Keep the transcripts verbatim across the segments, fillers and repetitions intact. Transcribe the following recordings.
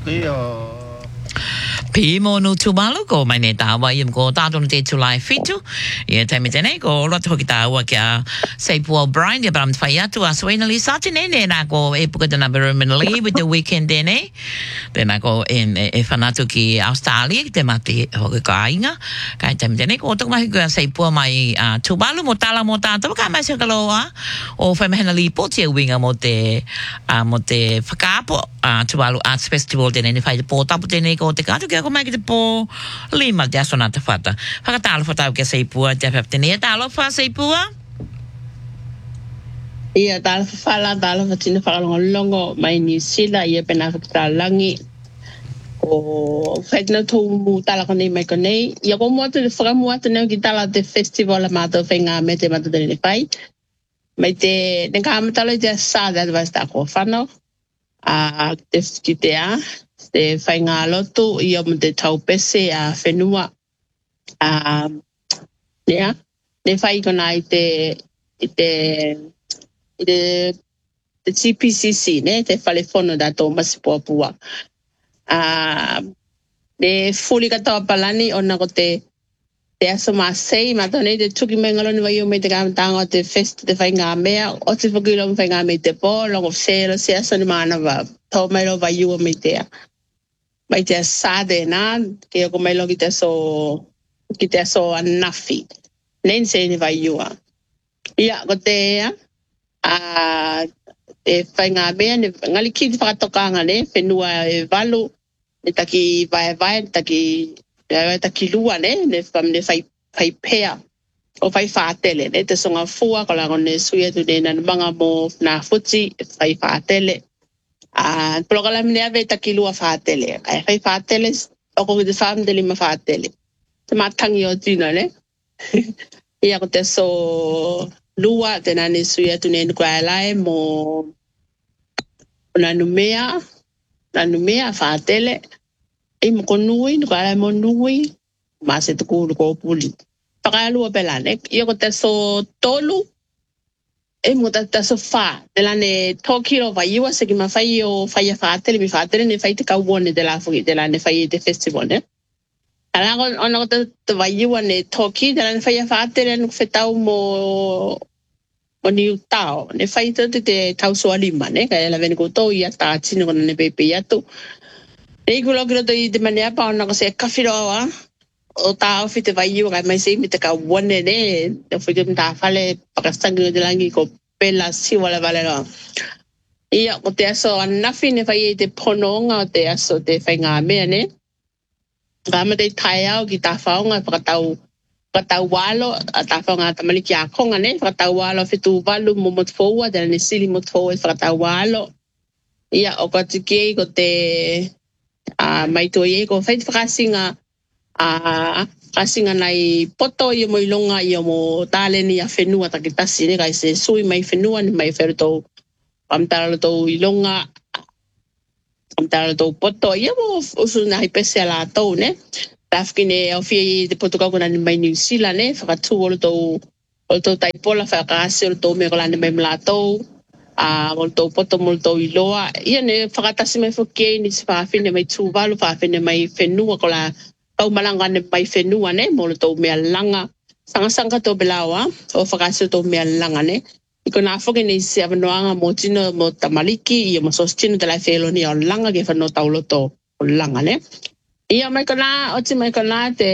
Iyo. Pimo no tubalo ko mai ne tawa im ko ta don te July fitu ia te mitene ko lo to kita wa kia say Paul Brian ya bam faya tu aswena li satine ne na ko e puka na permanently with the weekend ne te na ko en e fanatu ki Australia te mate ho ka inga ka te mitene ko to mai ko say Paul mai tubalo mo tala mo ta to ka mai se kaloa o permanently po te winga mo te mo te whakapo tubalo arts festival te ne fai po tapu te ne ko te ka ko mai ki te po lima te aso na te whata. Whakatalo whatau ke seipua, te apaptene, talo wha seipua? Ia, talo whala, talo whatina whakalongo mai New Zealand, ia pena whakatalangi o whaitna tō mu tala konei mai konei. Ia ko mua te whakamua te neo ki tala te festival a mātou whainga me te mātou tene whai. Mai te, ne ka amatalo i te sa te advice tā ko whanau. A te ki te a. Te whainga lotu i o te tau pese a whenua. A, nea, ne whai kona i te, i te, i te, te T P C C, ne, te whale whono da tō masipua pua. A, ne fuli katoa palani o nako te, te aso maa sei, ma tōne te tuki mengaloni wai o me te kamatanga o te fest, te whainga mea, o te whakilo me whainga me te po, longo whero se aso ni maana wa, tō mairo wai o me te a. Mai te sade na ke ko mai lo ki te so ki te so anafi nen se ni vai yua ia ko te a te whainga mea ne ngali ki te whakatokanga ne whenua e valu ne taki vai vai taki vai taki lua ne ne wham ne whai whai pea o whai whaatele ne te songa fua ko la ne suia tu ne na manga mo na futi whai whaatele. Ah, pero kala mene ave takilua whaatele. Kai whai whaatele, o ko te whaamdeli ma whaatele. Te matangi o tino, ne? Ia ko te so lua, te nane suia tu ne nukua elai mo na numea, na numea whaatele. E mo ko nui, nukua elai mo nui, ma se te kuru ko puli. Whakaelua pela, ne? Ia ko te so tolu, e mo ta ta so fa de la ne tokiro va iwa se ki ma fai o fai a fatele mi fatele ne fai te ka wone de la fu de la ne fai te festival ne ala on on ta te va iwa ne toki de la ne fai a fatele no fetau mo o ni tao ne fai te te tau so alima ne ka la ven ko to ia ta tino con ne pepe ya tu e ko lo que to i de manera pa ona ko se kafiroa o tao fi te vai iwa mai se mi te ka wone ne te fu te ta fale pakastangi de langi ko pela si wala vale no ia ko te aso anafi ne vai te pononga o te aso te whainga mea ne kama te tai au ki ta whaonga whakatau whakatau walo a ta whaonga ta maliki a konga ne whakatau walo fitu walu mo motfoua te ne sili motfoua whakatau walo ia o ka tiki ko te a mai to ye ko whait whakasinga a kasinga nai poto i mo ilonga i mo taleni a whenua takitasi ne kai se sui mai whenua ni mai whero tau pamtara tau ilonga pamtara tau poto i mo usu nahi pese ala tau ne tafki ne au fie te poto kaukuna ni mai New Zealand ne whakatu olo tau olo tau taipola whakaasi olo tau mea kolani mai mla tau a olo tau poto mo tau iloa ia ne whakatasi mai whakei ni si whawhine mai tūwalu whawhine mai whenua kola tau malanga ne mai whenua ne, mo le tau mea langa. Sanga-sanga tau belawa, o whakasio tau mea langa ne. Iko nā whoke nei se awanoanga mo tino mo tamaliki, ia mo sostino te lai whelo ni o langa ke whanau tau loto o langa ne. Ia mai kona, oti mai kona te...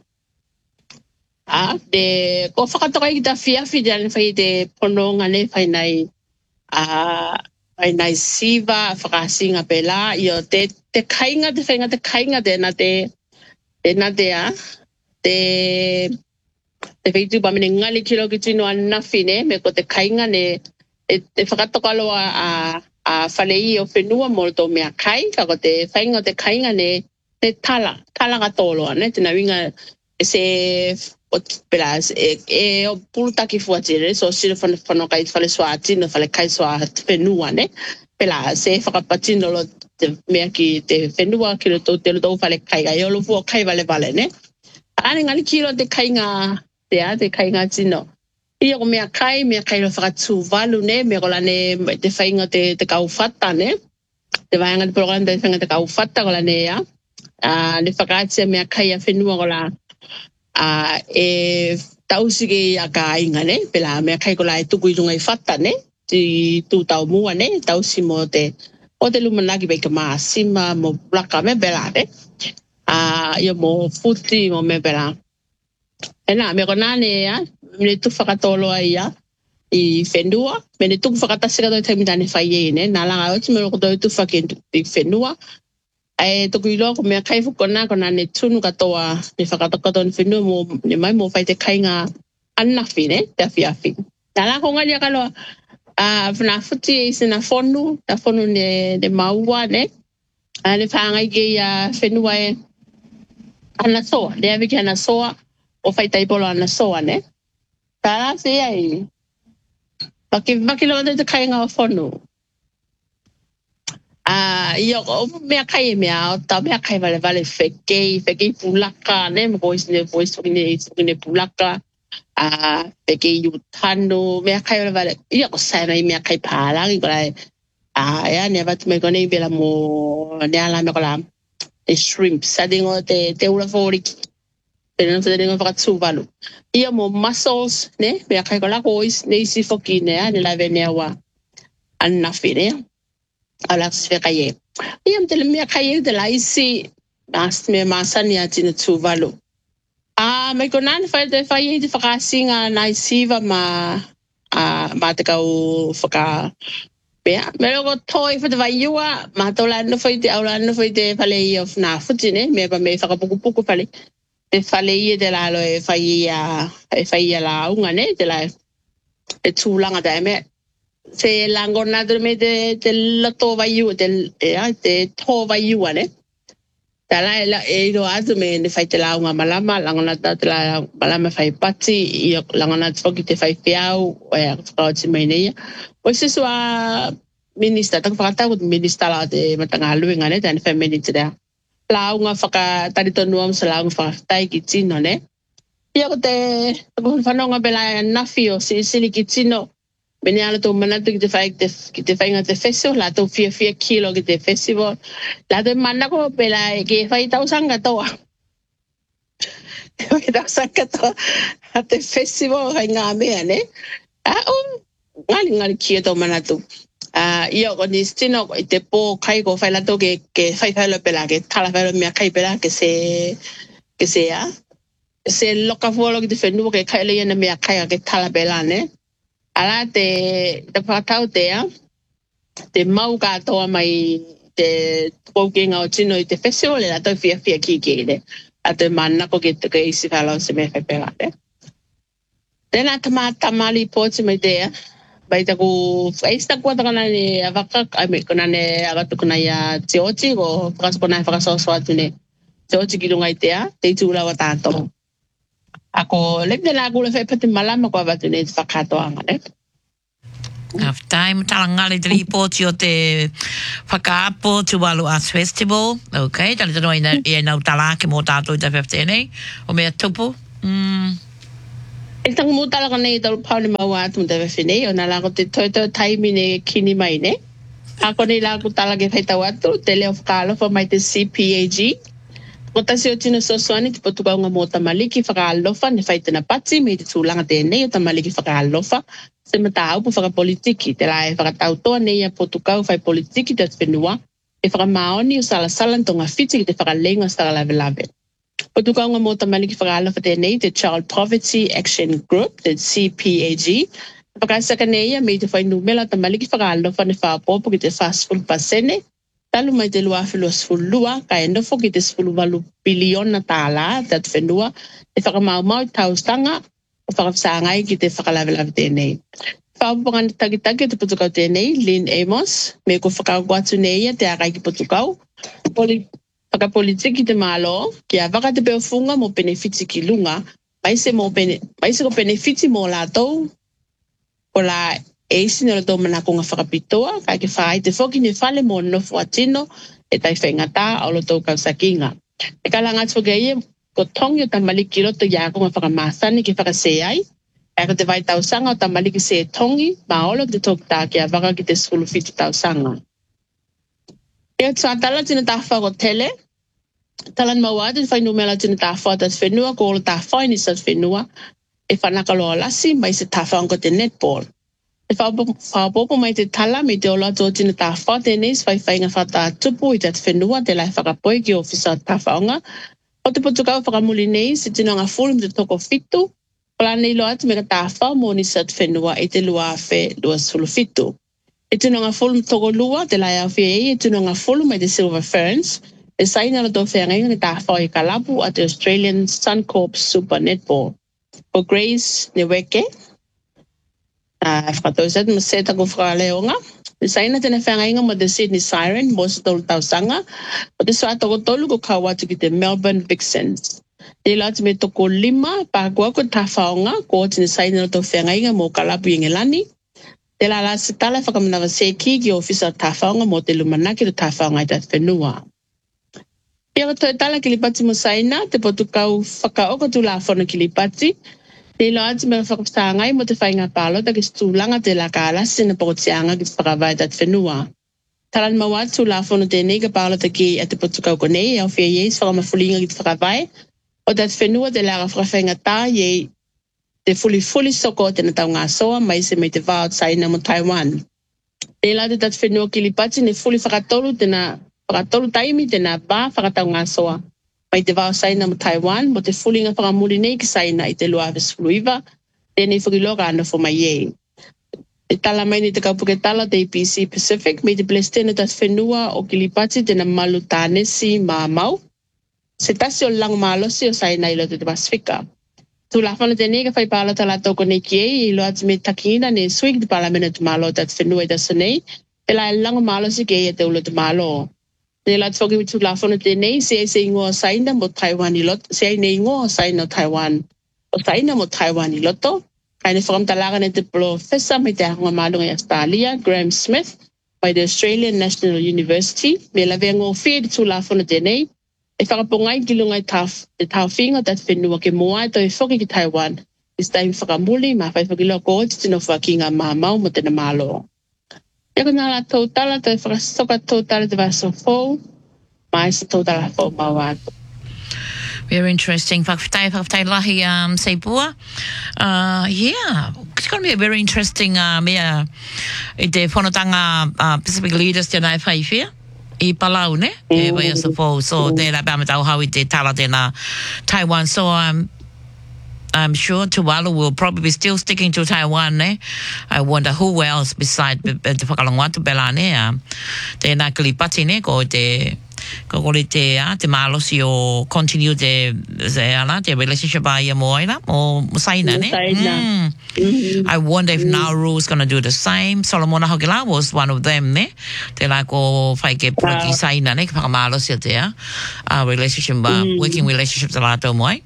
A, te... Ko whakatoka i ta whiawhi te ane whai te pononga ne, whai nei... A... Whai nei siva, whakasinga pela, ia te... Te kainga, te whainga, te kainga te na te... E nā te a, te, te whaitu pa mene ngali kilo ki tino anafi ne, me ko te kainga ne, e, te whakatokalo a, a, a whalei o whenua mo tō mea kai, ka ko te whainga o te kainga ne, te tala, tala ka tōloa ne, te nawinga e se, o pera, e, e o pulutaki fuatire, so sira whana whana kai whale soa atino, whale kai soa whenua ne, pera, se whakapatino lo te mea ki te whenua ki lo tau te lo tau whale kai kai olo fua kai vale vale ne ane ngani ki lo te kai ngā te a te kai ngā tino ia ko mea kai mea kai lo whakatū valu ne mea ko lane te whainga te, te kau whata ne te vaenga te program te whanga te kau whata ko la nea. Uh, ne whakaatia mea kai a whenua ko la uh, e tausige a ka inga ne, pela mea kai ko la e tuku i runga i whata ne, ti tu tau mua ne, tausi mo te, o te lumanaki beika maa sima mo plaka me bela ne, uh, ia mo futi mo me bela. E nā, mea ko nāne ea, me tu whakatoloa ia, i whenua, me ne tuku whakatasika toi taimi tane whai e ne, nā langa oti me roko toi tu whakentu i whenua, e tuku i loa ko mea kai whukona ko nāne tunu katoa ne whakatakato ni whenua mo, ne mai mo whai te kai ngā anawhi ne, te awhi awhi. Nā langa ko ngari a kaloa, uh, whana futi e sina whonu, ta whonu ne, ne maua ne, uh, ne whangai ke ia whenua e ana soa, ne awiki ana soa, o whai taipolo ana soa ne. Tā rā se ai, Maki maki lo te kai ngā whonu. Ah, ia o mea kai e mea o ta mea kai vale vale whekei, whekei pulaka, ne, mo kois ne voice whakine, whakine pulaka, ah, whekei u tanu, mea kai vale vale, ia ko sai mai mea kai pārangi, ko lai, ah, ea, ne vatu me kone i bela mo, ne ala me ko la, e shrimp, sa dingo te, te ura whoriki. Pena te ringa whakatū walu. Ia mo mussels, ne, mea kai ko lako ois, ne isi whoki nea, ne lai venea wa anawhi nea, a laks wheka ye. Ia mtele mea kai e te la isi, mas mea masani a tina tū walu. A, mai ko nani whai te whai e te whakasinga nai siva ma, a, ma te kau whaka, mea, me loko toi whai te wai iua, ma tola anu whai te aula anu whai te whale i of nā whuti ne, mea pa me whakapuku puku whale. Te whale i te lalo e whai a, e whai a la unga ne, te la e tūlanga te me. Se langona te me te, te lato vai iua, te, ea, te tō vai iua ne. Tā la e, la, e iro atu me ne whai te la unga malama, langona ta te la malama whai pati, i langona te whoki te whai whiau, o ea whakauti mai neia. O se sua minister, taka whakatau ko te minister la te matanga haluinga ne, tēne whai meni te rea. Launga whaka tarito nuam sa launga whakatai ki tino ne. Ia ko te whanonga bela e nawhi o si sili ki tino. Mene ala tō manatu ki te whai ki te whainga te festival, la tō fia fia kilo ki te festival. La tō manako bela e ke whai tau sanga toa. Whai tau sanga toa a te festival whai ngā mea ne. A o, ngali ngali kia tō manatu. Uh, ia ko ni stino i te pō kai ko whai lato ke, ke whai whailo pela, ke tala whailo mea kai pela, ke se, ke se a. Se loka fuolo ki te whenua ke kai leia na mea kai a ke tala pela ne. Ala te, te whakatau te a, te mau katoa mai te koukenga o tino i te festival, e la tau fia fia ki ki ne. A te manako ke te ke isi whailo se mea whai pela ne. Tēnā tama tamali pōti mai te a. Bai taku whaista kua taka nane awaka, ai me kona ne awatu kona ia te oti, o whakasapona e whakasoso atu ne te oti ki runga i tea, te itu ulawa tātou. Ako lepne nā kula whaipati malama kua watu ne te whakatoanga ne. Half time talangale te ripoti o te whakaapo Tuvalu Arts Festival. Okay, tali tano i nau talake mō tātou i te whewhtene. O mea tupu. Mm. E tangu mūtala ka nei taru pauni mau atu mta whewhine, o nā lako te toito taimi ne kini mai ne. Ako nei lako tala ke whaitau atu, te leo whakaalofa mai te C P A G. Ko tasi o tino sosoani te potukaunga mō tamaliki whakaalofa, ne whaitana pati, me te tūlanga tēnei o tamaliki whakaalofa, se mata aupu whakapolitiki, te la e whakatautoa nei a potukau whai politiki te whenua, e whakamaoni o salasala tonga whiti ki te whakalenga sa lave lave. Potukaunga mō tamaliki whakaalofa tēnei te Child Poverty Action Group, te C P A G. Whakaisaka nei me te whainu mela tamaliki whakaalofa ne whaapopo ki te whaasfulu pasene. Talu mai te lua whilu asfulua, ka e nofo ki te sfulu walu biliona tāla, te atu whenua, e whakamaumau i taustanga, o whakawhisangai ki te whakalawelawe tēnei. Whaapopanga ni takitaki o te potukau tēnei, Lynn Amos, me ko whakaukwatu nei te akai ki potukau. Poli whakapolitiki te malo, ki a waka te peofunga mo benefiti ki lunga, mai se, mo bene, mai se ko benefiti mo lātou, o la eisi nero tō manakonga whakapitoa, kai ke whaai te whoki ne whale mo nofu atino, e tai whaingata o lo tō kausakinga. E ka langa atu whakaie, ko tongi o tamaliki roto i akonga whakamāsani ki whakaseai, e ko te vai tausanga o tamaliki se tongi, ma olo te tōkita ki a waka ki te skulu whiti tausanga. Ia tsa tala tina tafa ko tele. Talan mawad fai numela tina tafa tas fenua ko lo tafa ni sa fenua. E whanaka loa lasi mai se tafa ko te netball. E whapopo mai te tala me te ola tō tina tafa tenes fai fai ngā whata tupu i tat fenua te lai whakapoi ki ofisa tafaonga. O te potukau whakamuli nei se tino ngā fulu te toko fitu. Pala nei loa te mega tafa mo ni sa whenua e te lua fe lua sulu fitu. E tino ngā fulu toko lua te lai au fie e tino ngā fulu mai te Silver Ferns. E saina la tō whenga ngai tafa i kalapu a te Australian Suncorp Super Netball. O Grace ne weke. Uh, whakatauset ma seta ko whakaleonga. E saina tena whenga inga mo te Sydney Siren mo sa tolu tausanga. O te swa toko tolu ko kawatu ki te Melbourne Vixens. E la te me toko lima pa kua ko tafaonga ko tine saina la tō whenga inga mo kalapu i ngelani. Te la la se tala whakamanawa se ki ki ofisa tafaonga mo te lumanaki to tafaonga i tat whenua. Ia to tala kilipati mo saina te potukau whakaoko tu la whona kilipati. Te lo ati me whakapatangai mo te whainga palo ta ki stulanga te la kālasi na pokotianga ki te whakawai tat whenua. Talan mawatu la whona te nega palo ta ki a te potukau ko nei au fia yeis whakamafulinga ki te whakawai. O tat whenua te laga whakawhainga tā ye te fuli fuli soko te na tau ngā soa mai se me te wāo saina mo Taiwan. Te la te tat whenua kilipati ne fuli whakatolu te na whakatolu taimi te nā bā whakatau ngā soa. Mai te wāo saina mo Taiwan, mo te fulinga whakamuri nei ki saina i te lua awe suluiva, tēnei whakiloka ana fo mai ei. Te tala mai ni te kaupuke tala te A P C Pacific, me te plestena tat whenua o kilipati te na malu tānesi mā mau. Se tasi o langu mālosi o saina i lote te Pasifika. Tu la whana tēnei ka whai pāla tala toko nei ki ei, i loa te me takina ne suik te palamena te mālo tat whenua i taso nei, te la langu mālosi ki ei a te ulo te mālo. Te la te whoki tu la whana tēnei, se ei se ingoa saina mo Taiwan i loto, se ei ne ingoa saina o Taiwan, o saina mo Taiwan i loto. Kai ne whakamtalaga ne te professor me te ahunga mālunga i Australia, Graham Smith, mai the Australian National University, me la vengo whie tu la whana tēnei, e whakapongai ki lunga i te tau whinga tat whenua ke moa e toi whoki ki Taiwan, i stai whakamuli ma whai whakilo ko oti tino whakinga mā mau mo tena mālo. Ia kuna la tau tala, toi whakasoka tau tala te waso fōu, mai sa tau tala fōu mawatu. Very interesting. Whakawhitai, whakawhitai lahi um, seipua. Uh, yeah, it's going to be a very interesting uh, mea i te whanotanga uh, Pacific Leaders te nai whaiwhia. I Palau, ne? E vai asa fōu. So, tērā pēr tau hau I te tala tēnā Taiwan. So, um, I'm sure Tuvalu will probably be still sticking to Taiwan, ne? I wonder who else beside te whakalongwatu pēlā, ne? Tēnā kilipati, ne? Ko te... Ko kore te, uh, te mālosi o continue te, te, ala, te relationship a ia moaina, o saina, ne? Mm. Mm-hmm. I wonder if mm. Nauru is going to do the same. Solomona Hokila was one of them, ne? Te la ko whai ke puraki saina, ne? Ka whakamālosi o te, uh, relationship, uh, mm. working relationship te lātou moai.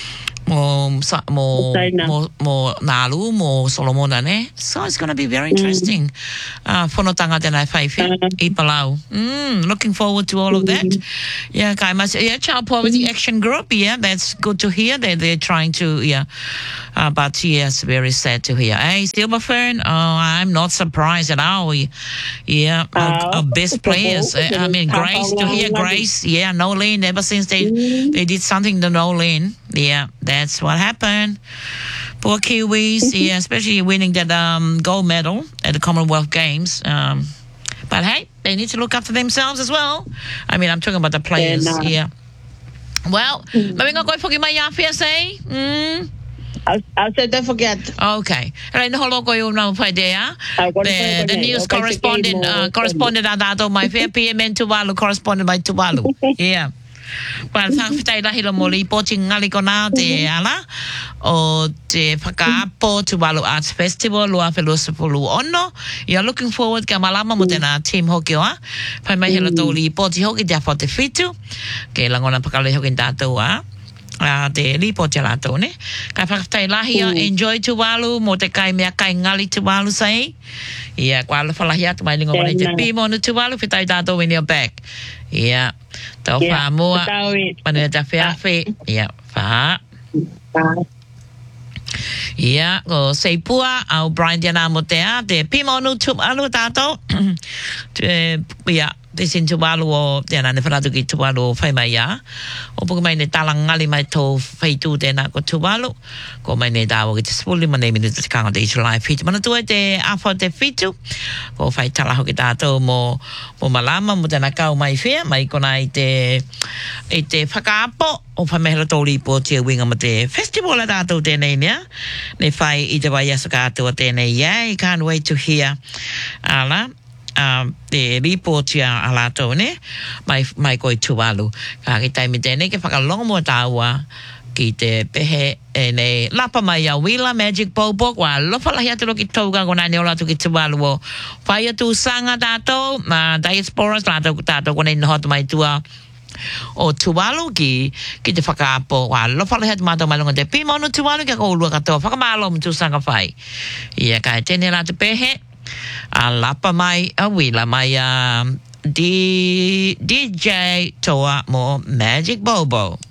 Mo, mo, mo, mo Nalu, mo Solomona, ne? So it's going to be very interesting. Uh, whanotanga tēnā whaiwhi, I Palau. Mm, looking forward to all of that. Yeah, kai mas, yeah, Child Poverty Action Group, yeah, that's good to hear. They, they're trying to, yeah. Uh, but yes, very sad to hear. Hey, Silverfern, oh, I'm not surprised at all. Yeah, uh, our, our best players. Uh, I mean, Grace, to hear Grace, yeah, Nolene, ever since they, they did something to Nolene. Yeah, that's what happened. Poor Kiwis, yeah, especially winning that um, gold medal at the Commonwealth Games. Um, but hey, they need to look after themselves as well. I mean, I'm talking about the players, yeah. yeah. Well, mm. maybe I'm going to forget my yafi, say. Mm. I'll, I'll say don't forget. Okay. Right, holo ko yung na pwedea. The, the news okay, correspondent, uh, correspondent adato, my fair P M N Tuvalu, correspondent by Tuvalu. Yeah. Well, whakawhitai lahi lo mo li pōti ngali ko nā te ala o te whakaapo Tuvalu Arts Festival lua whelosapulu ono. You're looking forward ka malama mo tēnā team hoki oa. Pai mai hela tō li pōti hoki te apo te whitu. Ke langona pakale hoki tātou a. Uh, te lipo te lātou, ne? Ka whakawhitai lahi o enjoy Tuvalu mo te kai mea kai ngali Tuvalu sai. Ia, kua ala whalahi atu mai lingo wane te pimo no Tuvalu, whitai tātou when you're back. Ia, tau wha mua, mana ta whiawhi. Ia, wha. Ia, ko seipua, au Brian Diana mo te a, te pimo no Tuvalu tātou. Ia, te sin tuvalu o te ana ne whanatu ki tuvalu o whai mai a. O puka mai ne talangali mai tō whaitu tēnā ko tuvalu. Ko mai ne tāwa ki te spuli ma ne minuta te kanga te July whitu. Mana tua te awha te whitu. Ko whai talaho ki tātou mo, mo malama mo tēnā kau mai whea. Mai kona i te, i te whakaapo o whamehera tōri po tia winga ma te festival a tātou tēnei nea. Ne whai i te wai asa kātua tēnei. Yay, can't wait to hear. Ala. Um, te ripotia a lātou ne mai, mai koi tualu ka ki taimi tēnei ke whakalongo mua tāua ki te pehe e nei lapa mai a Wheeler Magic Bobo wa lopa lahi atu ki tauga kona ne o lātou ki tualu o whai atu sanga tātou ma diasporas lātou tātou kona ina hotu mai tua o tualu ki ki te whakaapo wa lopa lahi atu mātou malunga te pimonu tualu ki a koulua katoa whakamalo mtu sanga whai ia ka tēnei lātou pehe a lapa mai a wila mai a D J Toa mo Magic Bobo.